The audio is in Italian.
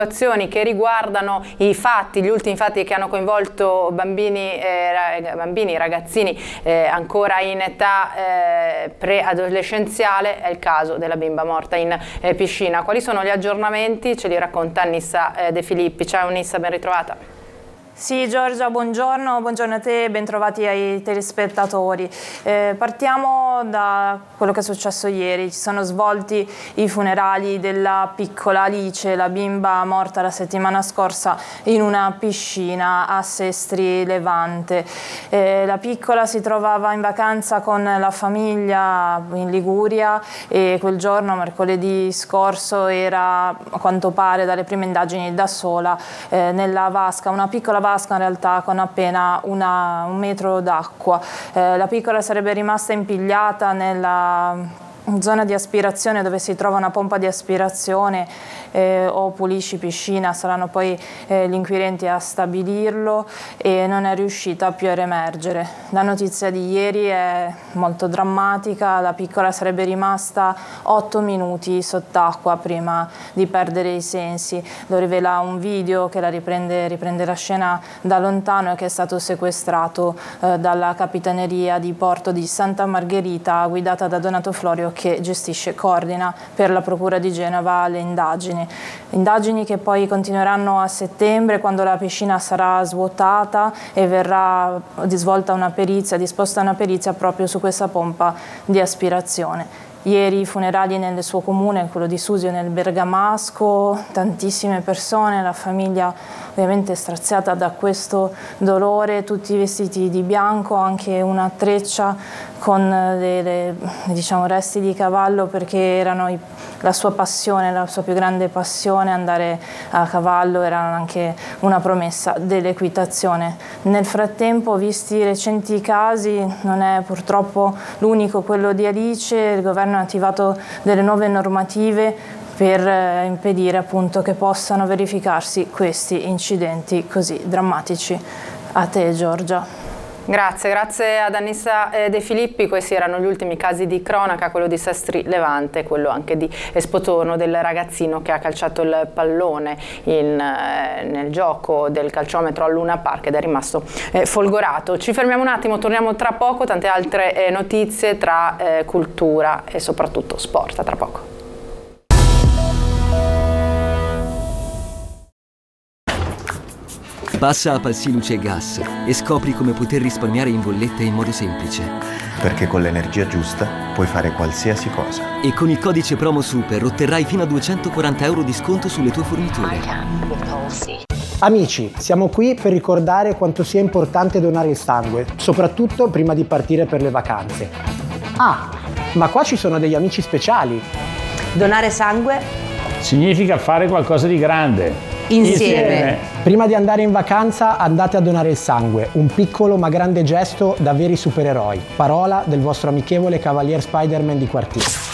Situazioni che riguardano gli ultimi fatti che hanno coinvolto bambini, ragazzini ancora in età preadolescenziale. È il caso della bimba morta in piscina. Quali sono gli aggiornamenti? Ce li racconta Nissa De Filippi. Ciao Nissa, ben ritrovata. Sì Giorgia, buongiorno a te e bentrovati ai telespettatori. Partiamo da quello che è successo ieri. Ci sono svolti i funerali della piccola Alice, la bimba morta la settimana scorsa in una piscina a Sestri Levante. La piccola si trovava in vacanza con la famiglia in Liguria e quel giorno, mercoledì scorso, era a quanto pare dalle prime indagini da sola nella vasca, una piccola vasca in realtà con appena un metro d'acqua. La piccola sarebbe rimasta impigliata nella zona di aspirazione dove si trova una pompa di aspirazione o pulisci piscina, saranno poi gli inquirenti a stabilirlo, e non è riuscita più a riemergere. La notizia di ieri è molto drammatica, la piccola sarebbe rimasta 8 minuti sott'acqua prima di perdere i sensi. Lo rivela un video che la riprende la scena da lontano e che è stato sequestrato dalla Capitaneria di Porto di Santa Margherita, guidata da Donato Florio, che gestisce e coordina per la Procura di Genova le indagini che poi continueranno a settembre, quando la piscina sarà svuotata e verrà disposta una perizia proprio su questa pompa di aspirazione. Ieri i funerali nel suo comune, quello di Susio nel Bergamasco, tantissime persone, la famiglia ovviamente straziata da questo dolore, tutti vestiti di bianco, anche una treccia con resti di cavallo, perché erano la sua passione, la sua più grande passione. Andare a cavallo era anche una promessa dell'equitazione. Nel frattempo, visti i recenti casi, non è purtroppo l'unico quello di Alice. Il governo ha attivato delle nuove normative per impedire appunto che possano verificarsi questi incidenti così drammatici. A te Giorgia. Grazie ad Nissa De Filippi. Questi erano gli ultimi casi di cronaca, quello di Sestri Levante, quello anche di Espotorno, del ragazzino che ha calciato il pallone nel gioco del calciometro al Luna Park ed è rimasto folgorato. Ci fermiamo un attimo, torniamo tra poco, tante altre notizie tra cultura e soprattutto sport, a tra poco. Passa a Palsi Luce e Gas e scopri come poter risparmiare in bolletta in modo semplice. Perché con l'energia giusta puoi fare qualsiasi cosa. E con il codice promo SUPER otterrai fino a 240 euro di sconto sulle tue forniture. Amici, siamo qui per ricordare quanto sia importante donare il sangue, soprattutto prima di partire per le vacanze. Ah, ma qua ci sono degli amici speciali. Donare sangue significa fare qualcosa di grande. Insieme. Prima di andare in vacanza andate a donare il sangue, un piccolo ma grande gesto da veri supereroi. Parola del vostro amichevole Cavalier Spider-Man di quartiere.